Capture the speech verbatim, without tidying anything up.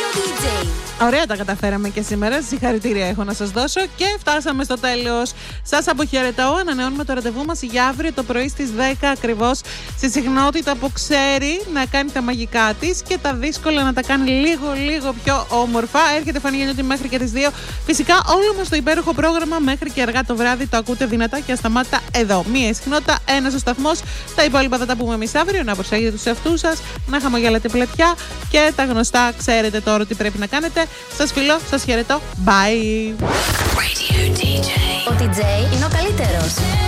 Ωραία τα καταφέραμε και σήμερα. Συγχαρητήρια έχω να σας δώσω και φτάσαμε στο τέλος. Σας αποχαιρετώ. Ανανεώνουμε το ραντεβού μας για αύριο το πρωί στις δέκα ακριβώς. Στη συχνότητα που ξέρει να κάνει τα μαγικά της και τα δύσκολα να τα κάνει λίγο λίγο πιο όμορφα. Έρχεται Φανή Γιαννιώτη μέχρι και τις δύο. Φυσικά όλο μας το υπέροχο πρόγραμμα μέχρι και αργά το βράδυ το ακούτε δυνατά και ασταμάτητα εδώ. Μία συχνότητα, ένας ο σταθμός. Τα υπόλοιπα θα τα πούμε εμείς αύριο. Να προσέχετε τους εαυτούς σας, να χαμογελάτε πλατιά και τα γνωστά ξέρετε τώρα τι πρέπει να κάνετε. Σας φιλώ, σας χαιρετώ. Bye. Ο ντι τζέι είναι ο καλύτερος.